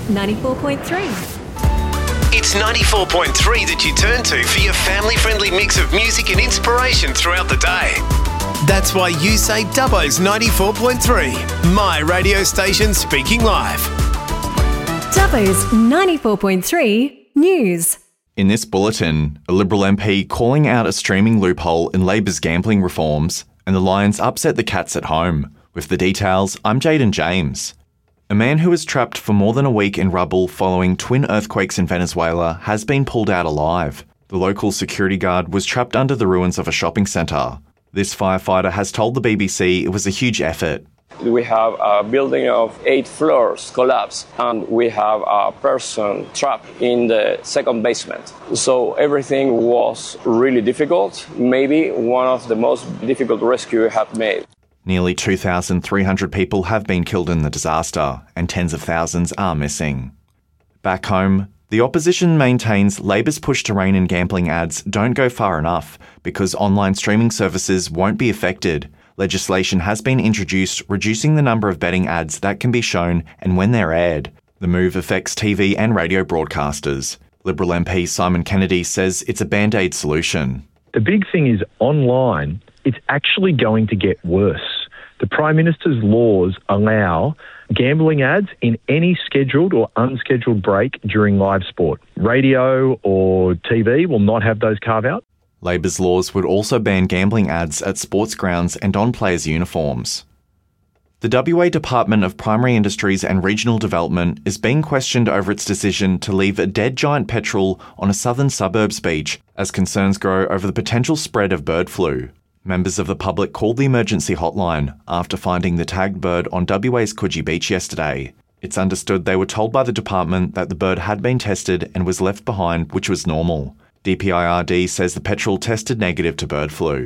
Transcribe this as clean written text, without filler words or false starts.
94.3. It's 94.3 that you turn to for your family-friendly mix of music and inspiration throughout the day. That's why you say Dubbo's 94.3, my radio station speaking live. Dubbo's 94.3 News. In this bulletin, a Liberal MP calling out a streaming loophole in Labor's gambling reforms, and the Lions upset the Cats at home. With the details, I'm Jaden James. A man who was trapped for more than a week in rubble following twin earthquakes in Venezuela has been pulled out alive. The local security guard was trapped under the ruins of a shopping centre. This firefighter has told the BBC it was a huge effort. We have a building of 8 floors collapsed, and we have a person trapped in the second basement. So everything was really difficult, maybe one of the most difficult rescues we have made. Nearly 2,300 people have been killed in the disaster, and tens of thousands are missing. Back home, the opposition maintains Labor's push to rein in gambling ads don't go far enough because online streaming services won't be affected. Legislation has been introduced reducing the number of betting ads that can be shown and when they're aired. The move affects TV and radio broadcasters. Liberal MP Simon Kennedy says it's a band-aid solution. The big thing is online, it's actually going to get worse. The Prime Minister's laws allow gambling ads in any scheduled or unscheduled break during live sport. Radio or TV will not have those carve-out. Labor's laws would also ban gambling ads at sports grounds and on players' uniforms. The WA Department of Primary Industries and Regional Development is being questioned over its decision to leave a dead giant petrel on a southern suburbs beach as concerns grow over the potential spread of bird flu. Members of the public called the emergency hotline after finding the tagged bird on WA's Coogee Beach yesterday. It's understood they were told by the department that the bird had been tested and was left behind, which was normal. DPIRD says the petrel tested negative to bird flu.